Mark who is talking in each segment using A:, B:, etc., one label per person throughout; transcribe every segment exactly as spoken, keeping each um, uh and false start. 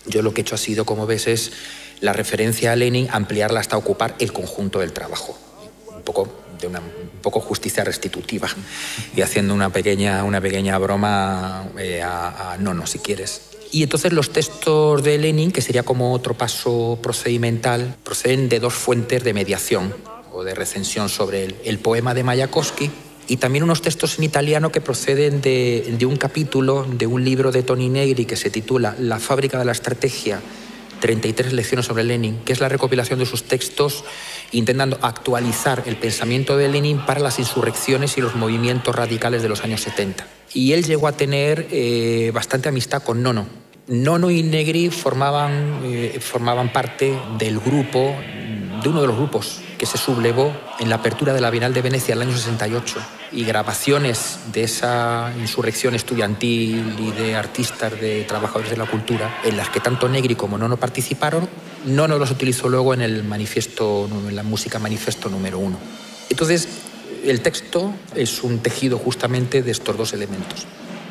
A: Yo lo que he hecho ha sido, como ves, es la referencia a Lenin, ampliarla hasta ocupar el conjunto del trabajo. Un poco de una un poco justicia restitutiva y haciendo una pequeña, una pequeña broma eh, a, a Nono, si quieres. Y entonces los textos de Lenin, que sería como otro paso procedimental, proceden de dos fuentes de mediación o de recensión sobre el, el poema de Mayakovsky, y también unos textos en italiano que proceden de, de un capítulo de un libro de Toni Negri que se titula La fábrica de la estrategia, treinta y tres lecciones sobre Lenin, que es la recopilación de sus textos intentando actualizar el pensamiento de Lenin para las insurrecciones y los movimientos radicales de los años setenta. Y él llegó a tener eh, bastante amistad con Nono. Nono y Negri formaban, eh, formaban parte del grupo, de uno de los grupos que se sublevó en la apertura de la Bienal de Venecia en el año sesenta y ocho. Y grabaciones de esa insurrección estudiantil y de artistas, de trabajadores de la cultura, en las que tanto Negri como Nono participaron, Nono los utilizó luego en el manifiesto, en la música manifiesto número uno. Entonces, el texto es un tejido justamente de estos dos elementos.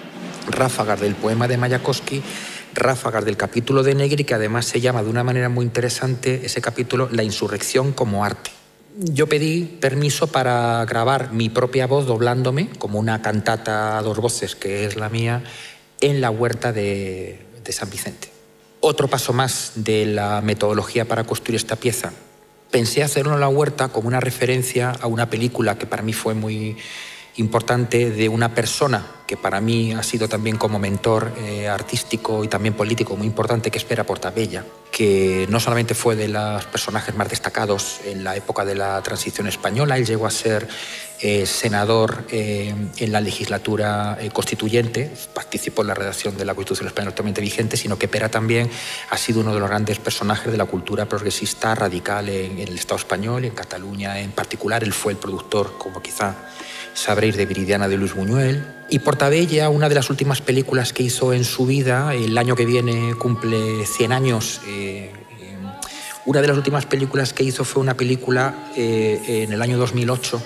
A: Ráfagas del poema de Mayakovsky, ráfagas del capítulo de Negri, que además se llama de una manera muy interesante ese capítulo La insurrección como arte. Yo pedí permiso para grabar mi propia voz doblándome, como una cantata a dos voces, que es la mía, en la huerta de, de San Vicente. Otro paso más de la metodología para construir esta pieza. Pensé hacerlo en la huerta como una referencia a una película que para mí fue muy importante, de una persona que para mí ha sido también como mentor eh, artístico y también político muy importante, que es Pere Portabella, que no solamente fue de los personajes más destacados en la época de la transición española, él llegó a ser eh, senador eh, en la legislatura eh, constituyente, participó en la redacción de la Constitución española actualmente vigente, sino que Pere también ha sido uno de los grandes personajes de la cultura progresista radical en, en el Estado español, en Cataluña en particular. Él fue el productor, como quizá sabréis, de Viridiana de Luis Buñuel. Y Portabella, una de las últimas películas que hizo en su vida, el año que viene cumple cien años, eh, eh, una de las últimas películas que hizo fue una película eh, en el año dos mil ocho.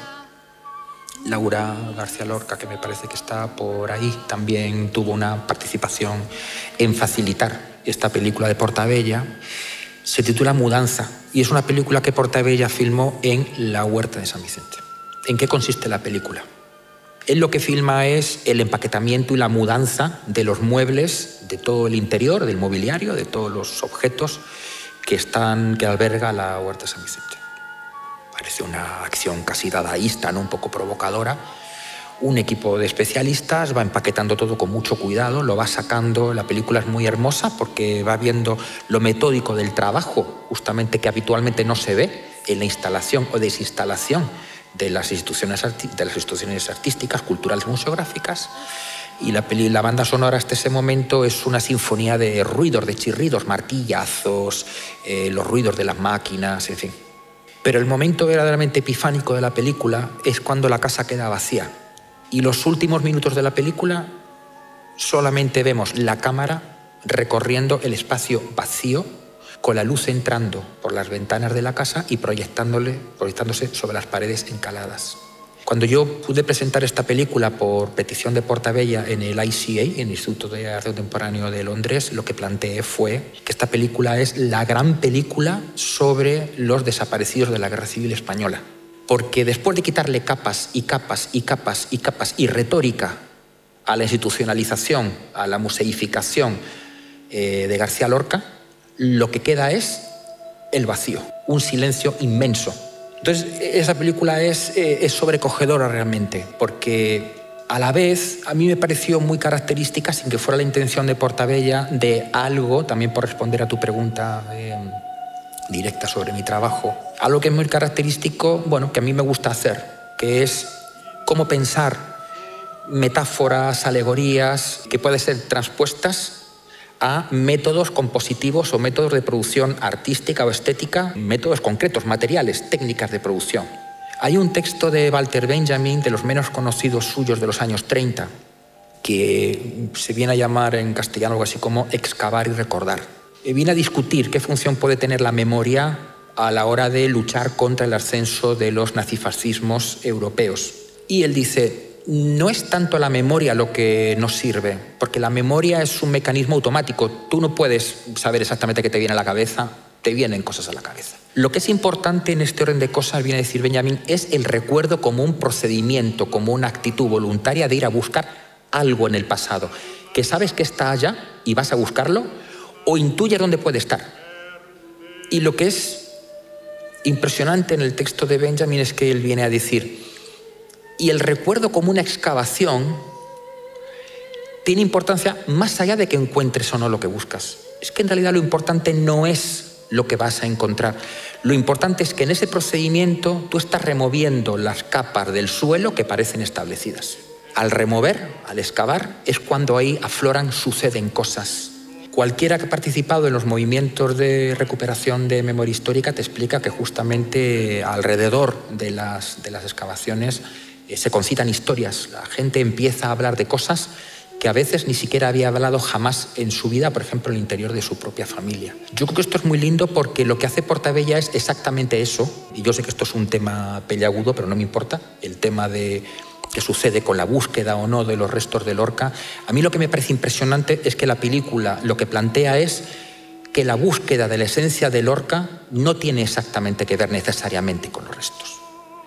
A: Laura García Lorca, que me parece que está por ahí, también tuvo una participación en facilitar esta película de Portabella. Se titula Mudanza y es una película que Portabella filmó en la huerta de San Vicente. ¿En qué consiste la película? Él lo que filma es el empaquetamiento y la mudanza de los muebles, de todo el interior, del mobiliario, de todos los objetos que, están, que alberga la huerta de San Vicente. Parece una acción casi dadaísta, ¿no? Un poco provocadora. Un equipo de especialistas va empaquetando todo con mucho cuidado, lo va sacando. La película es muy hermosa porque va viendo lo metódico del trabajo, justamente que habitualmente no se ve en la instalación o desinstalación de las instituciones, de las instituciones artísticas, culturales, museográficas. Y la, peli, la banda sonora hasta ese momento es una sinfonía de ruidos, de chirridos, martillazos, eh, los ruidos de las máquinas, en fin. Pero el momento verdaderamente epifánico de la película es cuando la casa queda vacía. Y los últimos minutos de la película solamente vemos la cámara recorriendo el espacio vacío, con la luz entrando por las ventanas de la casa y proyectándole, proyectándose sobre las paredes encaladas. Cuando yo pude presentar esta película por petición de Portabella en el I C A, en el Instituto de Arte Contemporáneo de Londres, lo que planteé fue que esta película es la gran película sobre los desaparecidos de la Guerra Civil Española. Porque después de quitarle capas y capas y capas y capas y retórica a la institucionalización, a la museificación eh, de García Lorca, lo que queda es el vacío, un silencio inmenso. Entonces, esa película es, eh, es sobrecogedora realmente, porque a la vez a mí me pareció muy característica, sin que fuera la intención de Portabella, de algo, también por responder a tu pregunta eh, directa sobre mi trabajo, algo que es muy característico, bueno, que a mí me gusta hacer, que es cómo pensar metáforas, alegorías, que pueden ser transpuestas a métodos compositivos o métodos de producción artística o estética, métodos concretos, materiales, técnicas de producción. Hay un texto de Walter Benjamin, de los menos conocidos suyos de los años treinta, que se viene a llamar en castellano algo así como excavar y recordar. Y viene a discutir qué función puede tener la memoria a la hora de luchar contra el ascenso de los nazifascismos europeos. Y él dice, no es tanto la memoria lo que nos sirve, porque la memoria es un mecanismo automático. Tú no puedes saber exactamente qué te viene a la cabeza, te vienen cosas a la cabeza. Lo que es importante en este orden de cosas, viene a decir Benjamin, es el recuerdo como un procedimiento, como una actitud voluntaria de ir a buscar algo en el pasado, que sabes que está allá y vas a buscarlo, o intuyes dónde puede estar. Y lo que es impresionante en el texto de Benjamin es que él viene a decir, y el recuerdo como una excavación tiene importancia más allá de que encuentres o no lo que buscas. Es que en realidad lo importante no es lo que vas a encontrar. Lo importante es que en ese procedimiento tú estás removiendo las capas del suelo que parecen establecidas. Al remover, al excavar, es cuando ahí afloran, suceden cosas. Cualquiera que ha participado en los movimientos de recuperación de memoria histórica te explica que justamente alrededor de las, de las excavaciones eh, se concitan historias. La gente empieza a hablar de cosas que a veces ni siquiera había hablado jamás en su vida, por ejemplo, en el interior de su propia familia. Yo creo que esto es muy lindo porque lo que hace Portabella es exactamente eso, y yo sé que esto es un tema peliagudo, pero no me importa, el tema de qué sucede con la búsqueda o no de los restos de Lorca. A mí lo que me parece impresionante es que la película lo que plantea es que la búsqueda de la esencia de Lorca no tiene exactamente que ver necesariamente con los restos.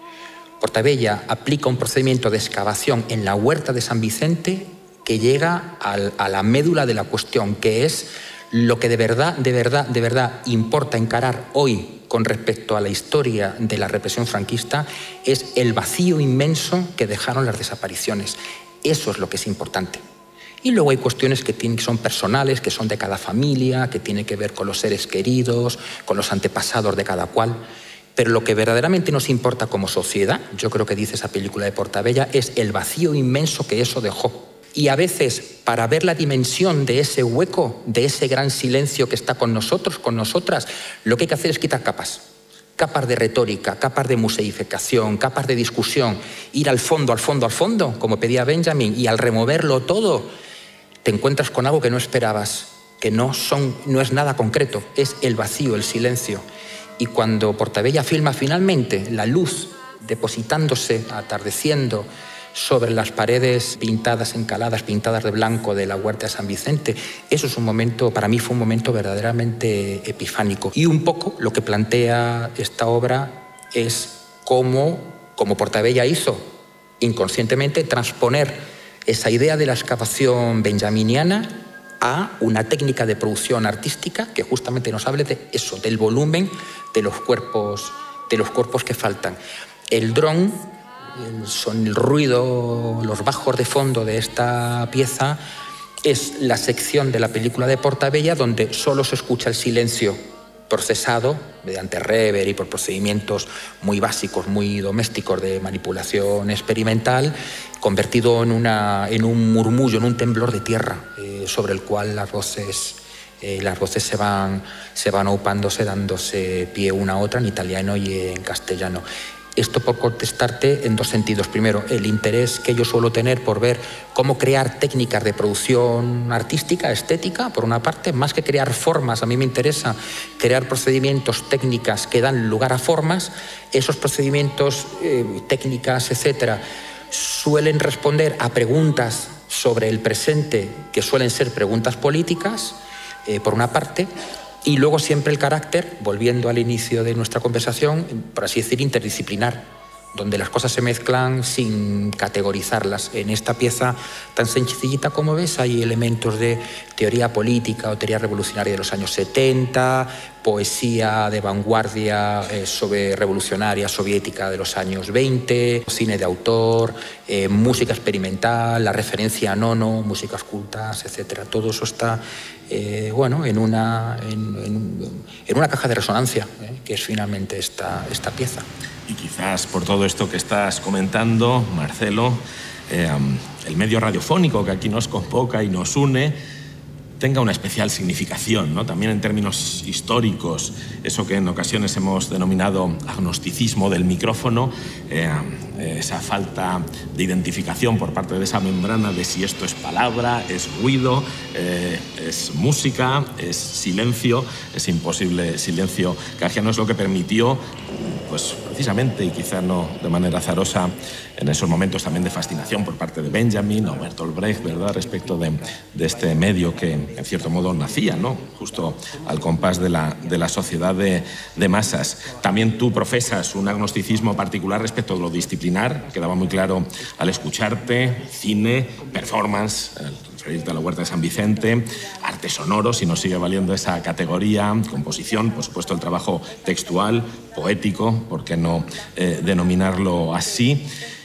A: Portabella aplica un procedimiento de excavación en la huerta de San Vicente que llega al, a la médula de la cuestión, que es lo que de verdad, de verdad, de verdad importa encarar hoy con respecto a la historia de la represión franquista, es el vacío inmenso que dejaron las desapariciones. Eso es lo que es importante. Y luego hay cuestiones que, tienen, que son personales, que son de cada familia, que tienen que ver con los seres queridos, con los antepasados de cada cual. Pero lo que verdaderamente nos importa como sociedad, yo creo que dice esa película de Portabella, es el vacío inmenso que eso dejó. Y a veces, para ver la dimensión de ese hueco, de ese gran silencio que está con nosotros, con nosotras, lo que hay que hacer es quitar capas. Capas de retórica, capas de museificación, capas de discusión, ir al fondo, al fondo, al fondo, como pedía Benjamin, y al removerlo todo, te encuentras con algo que no esperabas, que no, son, no es nada concreto, es el vacío, el silencio. Y cuando Portabella filma finalmente la luz depositándose, atardeciendo, sobre las paredes pintadas, encaladas, pintadas de blanco de la huerta de San Vicente. Eso es un momento, para mí fue un momento verdaderamente epifánico. Y un poco lo que plantea esta obra es cómo, como Portabella hizo, inconscientemente, transponer esa idea de la excavación benjaminiana a una técnica de producción artística que justamente nos hable de eso, del volumen de los cuerpos, de los cuerpos que faltan. El dron, el, son el ruido, los bajos de fondo de esta pieza, es la sección de la película de Portabella donde solo se escucha el silencio procesado mediante reverb y por procedimientos muy básicos, muy domésticos de manipulación experimental, convertido en, una, en un murmullo, en un temblor de tierra, eh, sobre el cual las voces, eh, las voces se van, se van aupándose, dándose pie una a otra en italiano y en castellano. Esto por contestarte en dos sentidos. Primero, el interés que yo suelo tener por ver cómo crear técnicas de producción artística, estética, por una parte, más que crear formas. A mí me interesa crear procedimientos, técnicas que dan lugar a formas. Esos procedimientos, eh, técnicas, etcétera, suelen responder a preguntas sobre el presente que suelen ser preguntas políticas, eh, por una parte. Y luego siempre el carácter, volviendo al inicio de nuestra conversación, por así decir, interdisciplinar, donde las cosas se mezclan sin categorizarlas. En esta pieza tan sencillita como ves hay elementos de teoría política o teoría revolucionaria de los años setenta, poesía de vanguardia eh, sobre revolucionaria soviética de los años veinte, cine de autor, eh, música experimental, la referencia a Nono, músicas cultas, etcétera. Todo eso está eh, bueno, en, una, en, en, en una caja de resonancia, eh, que es finalmente esta, esta pieza.
B: Y quizás por todo esto que estás comentando, Marcelo, eh, el medio radiofónico que aquí nos convoca y nos une tenga una especial significación, ¿no? También en términos históricos, eso que en ocasiones hemos denominado agnosticismo del micrófono, eh, esa falta de identificación por parte de esa membrana de si esto es palabra, es ruido, eh, es música, es silencio, es imposible silencio kangiano, es lo que permitió, pues precisamente, y quizá no de manera azarosa, en esos momentos también de fascinación por parte de Benjamin o Bertolt Brecht, ¿verdad?, respecto de, de este medio que, en cierto modo, nacía, ¿no?, justo al compás de la, de la sociedad de, de masas. También tú profesas un agnosticismo particular respecto de lo disciplinar, quedaba muy claro al escucharte: cine, performance, al referirte a la Huerta de San Vicente, arte sonoro, si nos sigue valiendo esa categoría, composición, por supuesto el trabajo textual, poético, ¿por qué no eh, denominarlo así?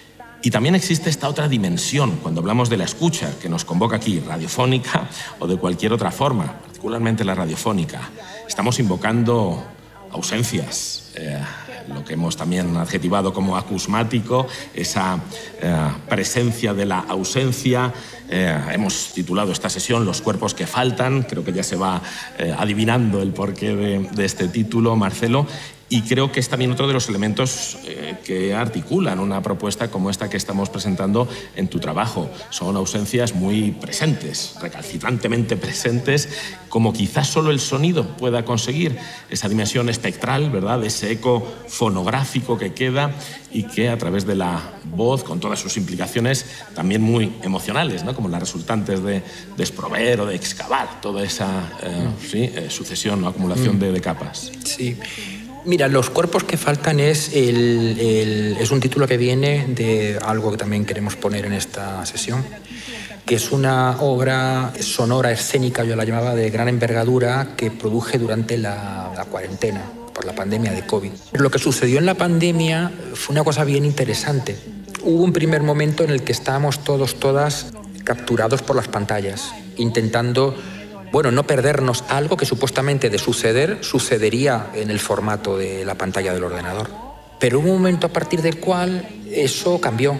B: Y también existe esta otra dimensión, cuando hablamos de la escucha, que nos convoca aquí, radiofónica o de cualquier otra forma, particularmente la radiofónica. Estamos invocando ausencias, eh, lo que hemos también adjetivado como acusmático, esa eh, presencia de la ausencia. Eh, hemos titulado esta sesión Los cuerpos que faltan. Creo que ya se va eh, adivinando el porqué de, de este título, Marcelo. Y creo que es también otro de los elementos eh, que articulan una propuesta como esta que estamos presentando en tu trabajo. Son ausencias muy presentes, recalcitrantemente presentes, como quizás solo el sonido pueda conseguir esa dimensión espectral, ¿verdad?, ese eco fonográfico que queda y que a través de la voz, con todas sus implicaciones también muy emocionales, ¿no?, como las resultantes de desprover o de excavar toda esa eh, sí, eh, sucesión o acumulación de, de capas.
A: Sí. Mira, Los cuerpos que faltan es, el, el, es un título que viene de algo que también queremos poner en esta sesión, que es una obra sonora, escénica, yo la llamaba, de gran envergadura, que produje durante la, la cuarentena, por la pandemia de COVID. Lo que sucedió en la pandemia fue una cosa bien interesante. Hubo un primer momento en el que estábamos todos, todas capturados por las pantallas, intentando... Bueno, no perdernos algo que supuestamente de suceder, sucedería en el formato de la pantalla del ordenador. Pero hubo un momento a partir del cual eso cambió,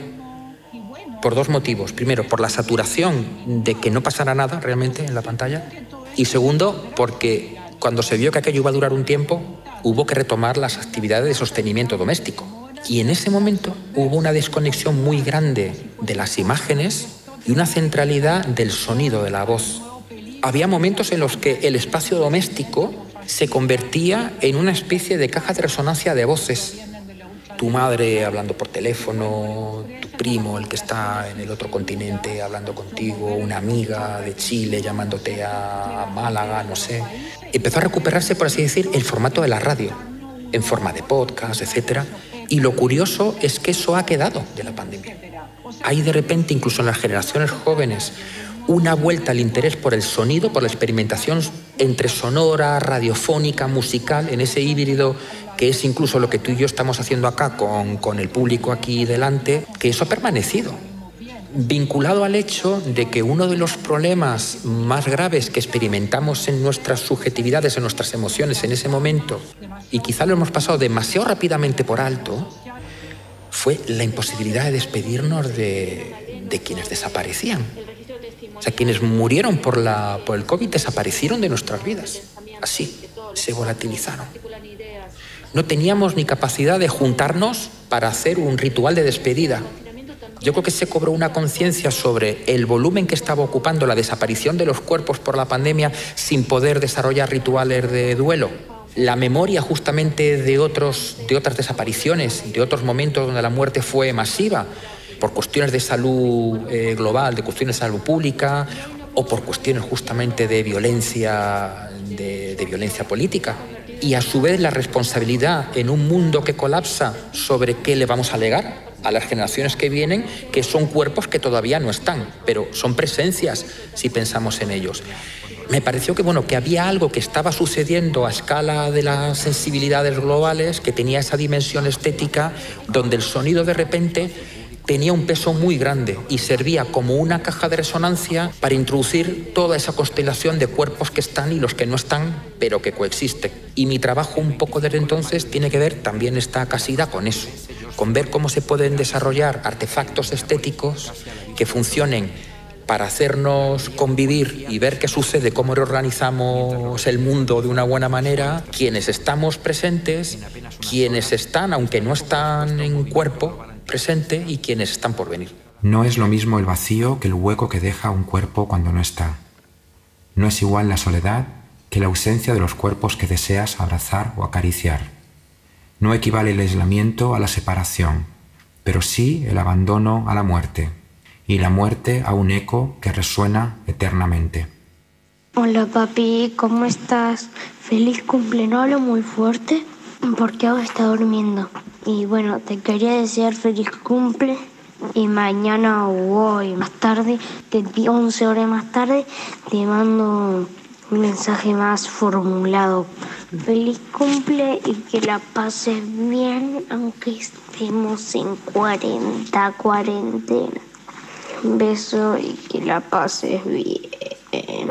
A: por dos motivos. Primero, por la saturación de que no pasara nada realmente en la pantalla. Y segundo, porque cuando se vio que aquello iba a durar un tiempo, hubo que retomar las actividades de sostenimiento doméstico. Y en ese momento hubo una desconexión muy grande de las imágenes y una centralidad del sonido, de la voz. Había momentos en los que el espacio doméstico se convertía en una especie de caja de resonancia de voces. Tu madre hablando por teléfono, tu primo, el que está en el otro continente, hablando contigo, una amiga de Chile llamándote a Málaga, no sé. Empezó a recuperarse, por así decir, el formato de la radio, en forma de podcast, etcétera. Y lo curioso es que eso ha quedado de la pandemia. Hay de repente, incluso en las generaciones jóvenes, una vuelta al interés por el sonido, por la experimentación entre sonora, radiofónica, musical, en ese híbrido que es incluso lo que tú y yo estamos haciendo acá con, con el público aquí delante, que eso ha permanecido. Vinculado al hecho de que uno de los problemas más graves que experimentamos en nuestras subjetividades, en nuestras emociones en ese momento, y quizá lo hemos pasado demasiado rápidamente por alto, fue la imposibilidad de despedirnos de, de quienes desaparecían. O sea, quienes murieron por, la, por el COVID desaparecieron de nuestras vidas. Así, se volatilizaron. No teníamos ni capacidad de juntarnos para hacer un ritual de despedida. Yo creo que se cobró una conciencia sobre el volumen que estaba ocupando la desaparición de los cuerpos por la pandemia sin poder desarrollar rituales de duelo. La memoria justamente de, otros, de otras desapariciones, de otros momentos donde la muerte fue masiva, por cuestiones de salud eh, global, de cuestiones de salud pública o por cuestiones justamente de violencia, de, de violencia política. Y a su vez la responsabilidad en un mundo que colapsa sobre qué le vamos a legar a las generaciones que vienen, que son cuerpos que todavía no están, pero son presencias si pensamos en ellos. Me pareció que, bueno, que había algo que estaba sucediendo a escala de las sensibilidades globales, que tenía esa dimensión estética, donde el sonido de repente tenía un peso muy grande y servía como una caja de resonancia para introducir toda esa constelación de cuerpos que están y los que no están, pero que coexisten. Y mi trabajo un poco desde entonces tiene que ver también esta casida con eso, con ver cómo se pueden desarrollar artefactos estéticos que funcionen para hacernos convivir y ver qué sucede, cómo reorganizamos el mundo de una buena manera, quienes estamos presentes, quienes están, aunque no están en cuerpo presente, y quienes están por venir.
C: No es lo mismo el vacío que el hueco que deja un cuerpo cuando no está. No es igual la soledad que la ausencia de los cuerpos que deseas abrazar o acariciar. No equivale el aislamiento a la separación, pero sí el abandono a la muerte, y la muerte a un eco que resuena eternamente.
D: Hola papi, ¿cómo estás? Feliz cumple, no hablo muy fuerte porque ahora está durmiendo. Y bueno, te quería desear feliz cumple y mañana o hoy más tarde, de once horas más tarde, te mando un mensaje más formulado. Feliz cumple y que la pases bien aunque estemos en cuarenta, cuarentena. Un beso y que la pases bien.